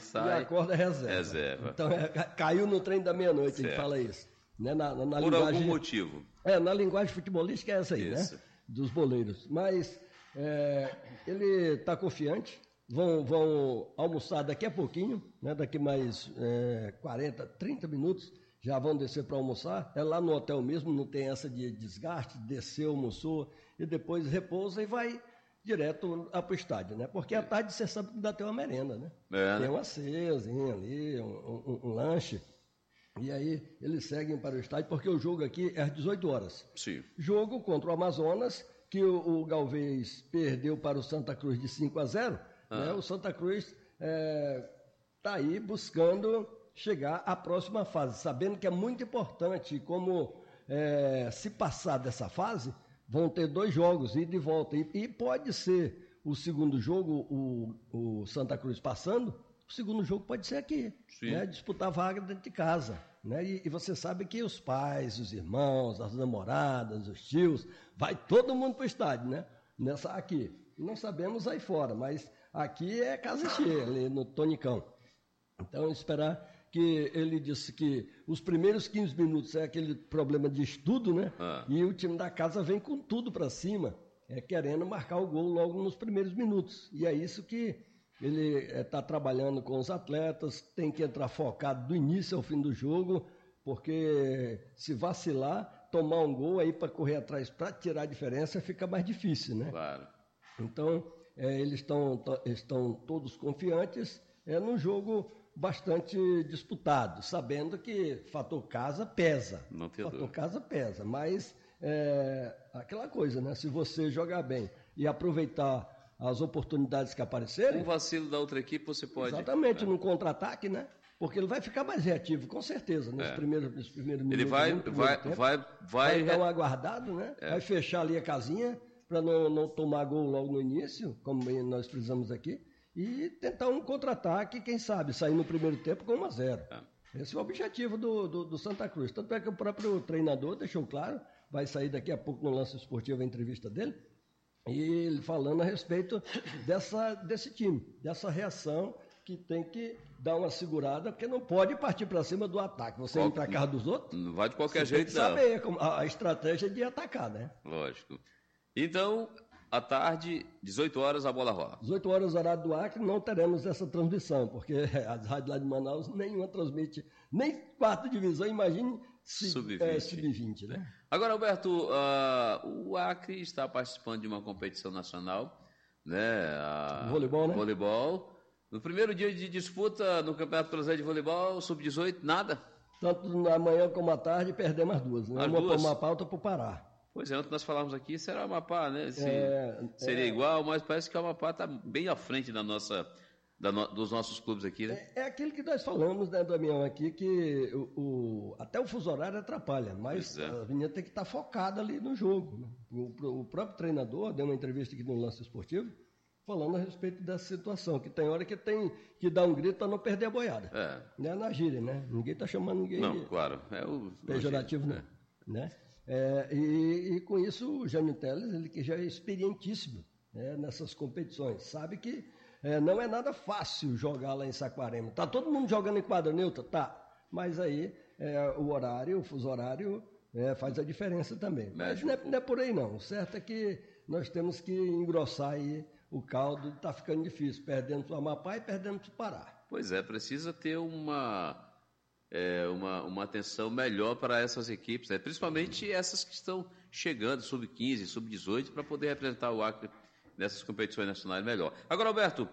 sai... E acorda reserva. Então, caiu no trem da meia-noite, a gente fala isso. Né? Na Por linguagem, algum motivo. Na linguagem futebolística é essa aí, isso. Né? Dos boleiros. Mas ele está confiante. Vão almoçar daqui a pouquinho, né? Daqui mais 40, 30 minutos. Já vão descer para almoçar, é lá no hotel mesmo, não tem essa de desgaste, desceu, almoçou, e depois repousa e vai direto para o estádio, né? Porque à tarde você sabe que dá até uma merenda, né? Tem uma ceiazinha ali, um lanche, e aí eles seguem para o estádio, porque o jogo aqui é às 18 horas. Sim. Jogo contra o Amazonas, que o Galvez perdeu para o Santa Cruz de 5-0, né? O Santa Cruz está aí buscando... chegar à próxima fase, sabendo que é muito importante, como se passar dessa fase, vão ter 2 jogos, ida e volta, e pode ser o segundo jogo, o Santa Cruz passando, o segundo jogo pode ser aqui, né? Disputar vaga dentro de casa, né? E você sabe que os pais, os irmãos, as namoradas, os tios, vai todo mundo para o estádio, né? Aqui, não sabemos aí fora, mas aqui é casa cheia, ali no Tonicão. Então, esperar que ele disse que os primeiros 15 minutos é aquele problema de estudo, né? E o time da casa vem com tudo para cima, querendo marcar o gol logo nos primeiros minutos. E é isso que ele está trabalhando com os atletas, tem que entrar focado do início ao fim do jogo, porque se vacilar, tomar um gol aí para correr atrás, para tirar a diferença, fica mais difícil, né? Claro. Então, eles estão todos confiantes, num jogo bastante disputado, sabendo que fator casa pesa. Fator casa pesa, mas aquela coisa, né? Se você jogar bem e aproveitar as oportunidades que aparecerem... Um vacilo da outra equipe você pode... Exatamente, num contra-ataque, né? Porque ele vai ficar mais reativo, com certeza, nos primeiros minutos. Ele vai dar um aguardado, né? Vai fechar ali a casinha para não tomar gol logo no início, como nós frisamos aqui, e tentar um contra-ataque, quem sabe, sair no primeiro tempo com 1-0. Esse é o objetivo do Santa Cruz. Tanto é que o próprio treinador deixou claro, vai sair daqui a pouco no Lance Esportivo a entrevista dele, e ele falando a respeito desse time, dessa reação que tem que dar uma segurada, porque não pode partir para cima do ataque. Você ir para a casa dos outros... Não vai de qualquer jeito, não. Você tem que saber a estratégia de atacar, né? Lógico. Então... À tarde, 18 horas, a bola rola. 18 horas, horário do Acre, não teremos essa transmissão, porque as rádios lá de Manaus, nenhuma transmite, nem 4ª divisão, imagine sub-20, né? Agora, Alberto, o Acre está participando de uma competição nacional, né? Voleibol, né? Voleibol. No primeiro dia de disputa no Campeonato Brasileiro de Voleibol, sub-18, nada? Tanto na manhã como à tarde, perdemos as duas, né? Uma para o Amapá, outra para o Pará. Pois é, ontem nós falávamos aqui, será o Amapá, né? Seria igual, mas parece que o Amapá está bem à frente dos nossos clubes aqui, né? É aquilo que nós falamos, né, Damião, aqui, que até o fuso horário atrapalha, mas a menina tem que estar focada ali no jogo, né? O próprio treinador deu uma entrevista aqui no Lance Esportivo, falando a respeito dessa situação, que tem hora que tem que dar um grito para não perder a boiada. Né? Na gíria, né? Ninguém está chamando ninguém... Não, claro. É o pejorativo, né? E com isso o Jânio Teles, ele que já é experientíssimo, né, nessas competições, sabe que não é nada fácil jogar lá em Saquarema. Tá todo mundo jogando em quadra neutra? Tá, mas aí o fuso horário faz a diferença também. Mas não é por aí não, o certo é que nós temos que engrossar aí o caldo, está ficando difícil, perdendo para o Amapá e perdendo para o Pará. Pois precisa ter uma atenção melhor para essas equipes, né? Principalmente essas que estão chegando, sub-15, sub-18, para poder representar o Acre nessas competições nacionais melhor. Agora, Alberto,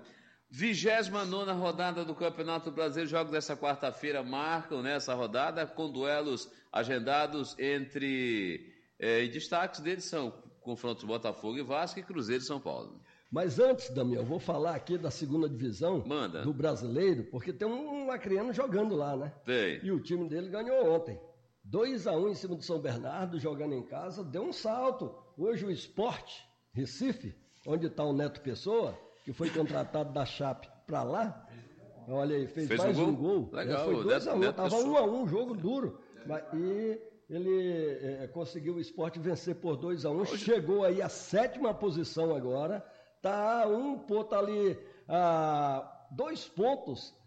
29ª rodada do Campeonato Brasileiro, jogos dessa quarta-feira marcam nessa rodada, com duelos agendados entre... destaques deles são confrontos Botafogo e Vasco e Cruzeiro e São Paulo. Mas antes, Damião, eu vou falar aqui da 2ª divisão do Brasileiro, porque tem um acreano jogando lá, né? Tem. E o time dele ganhou ontem. 2-1 em cima do São Bernardo, jogando em casa, deu um salto. Hoje o Sport Recife, onde está o Neto Pessoa, que foi contratado da Chape para lá, olha aí, fez mais um gol. Legal, foi 2-1, estava 1-1, jogo duro. E ele conseguiu o Sport vencer por 2-1, chegou aí à 7ª posição agora. Tá ali a 2 pontos